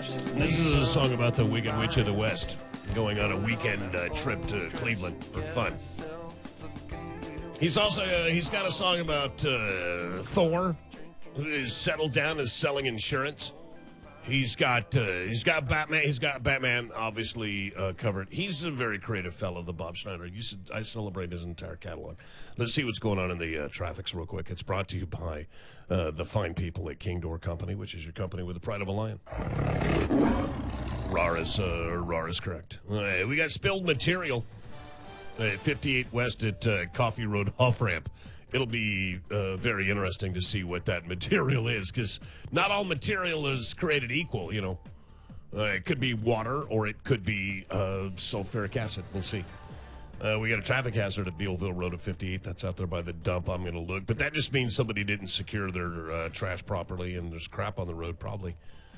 This is a song about the Wicked Witch of the West going on a weekend trip to Cleveland for fun. He's also he's got a song about Thor, who is settled down as selling insurance. He's got Batman. He's got Batman obviously covered. He's a very creative fellow, the Bob Schneider. I celebrate his entire catalog. Let's see what's going on in the traffics real quick. It's brought to you by the fine people at King Door Company, which is your company with the pride of a lion. RAR is correct. We got spilled material. 58 West at Coffee Road off-ramp. It'll be very interesting to see what that material is, because not all material is created equal, you know. It could be water, or it could be sulfuric acid. We'll see. We got a traffic hazard at Bealville Road at 58. That's out there by the dump. I'm going to look. But that just means somebody didn't secure their trash properly, and there's crap on the road, probably.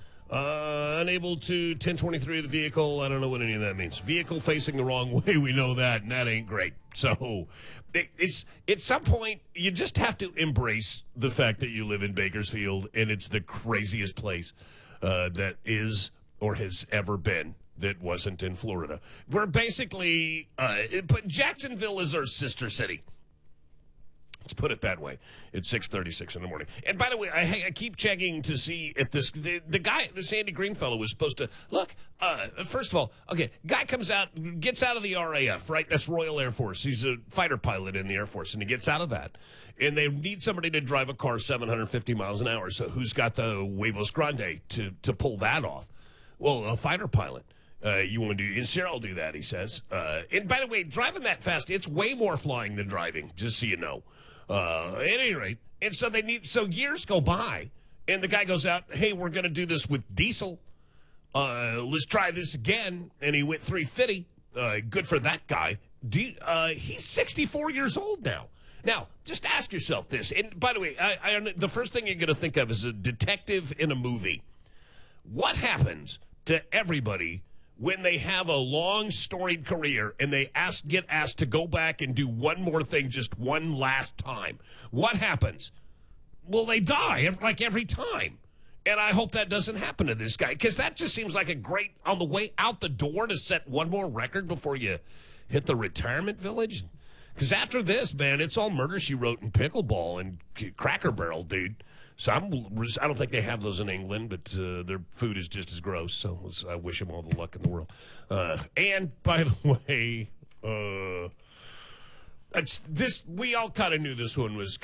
Unable to 1023 of the vehicle. I don't know what any of that means. Vehicle facing the wrong way. We know that, and that ain't great. So it's at some point, you just have to embrace the fact that you live in Bakersfield, and it's the craziest place that is or has ever been that wasn't in Florida. We're basically, but Jacksonville is our sister city. Let's put it that way. It's 6:36 in the morning. And by the way, I keep checking to see if the guy, this Andy Green fellow, was supposed to look. First of all, okay, guy comes out, gets out of the RAF, right? That's Royal Air Force. He's a fighter pilot in the Air Force, and he gets out of that. And they need somebody to drive a car 750 miles an hour. So who's got the huevos grande to pull that off? Well, a fighter pilot. You want to do, and Cheryl will do that, he says. And by the way, driving that fast, it's way more flying than driving, just so you know. At any rate, and so years go by, and the guy goes out, hey, we're going to do this with diesel. Let's try this again. And he went 350. Good for that guy. He's 64 years old now. Now, just ask yourself this. And by the way, the first thing you're going to think of is a detective in a movie. What happens to everybody when they have a long, storied career and they get asked to go back and do one more thing just one last time? What happens? Well, they die, like every time. And I hope that doesn't happen to this guy, because that just seems like a great, on the way out the door, to set one more record before you hit the retirement village. Because after this, man, it's all Murder, She Wrote, and pickleball and Cracker Barrel, dude. So I don't think they have those in England, but their food is just as gross. So I wish them all the luck in the world. And by the way, we all kind of knew this one was